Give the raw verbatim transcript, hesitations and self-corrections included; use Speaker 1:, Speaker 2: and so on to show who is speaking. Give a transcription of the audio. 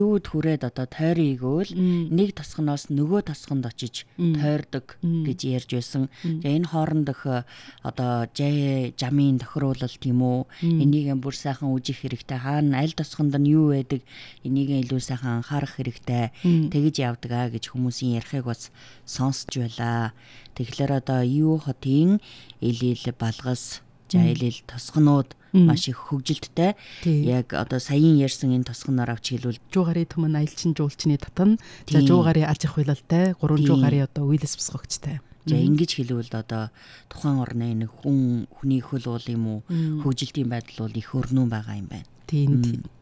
Speaker 1: Юуд хүрээд одоо тойрон игөөл нэг тосгоноос нөгөө тосгонд очиж тойрдог гэж ярьж байсан. Тэгээ энэ хоорондох одоо жай жамын тохируулалт юм уу? Энийг бүр сайхан үжих хэрэгтэй. Хаана аль тосгонд нь юу байдаг? Энийг илүү сайхан анхаарах хэрэгтэй. Тэгэж явдаг аа гэж хүмүүсийн ярихыг бас сонсч байлаа. Тэгэхээр одоо юу хотын ил ил балгас жайлал тосгонууд маш их хөгжилттэй. Яг одоо саяын ярьсан энэ тосгоноор авч хэлвэл
Speaker 2: жуугарын түмэн аялчин жуулчны татан, за жуугарын аж ахуй хилэлтэй, гурван жуугарын одоо үйлс босгогчтой.
Speaker 1: За ингэж хэлвэл одоо тухайн орны нэг хүн хүний хөл бол юм уу хөгжилтийн байдал бол их өрнөн байгаа юм байна.
Speaker 2: Тийм.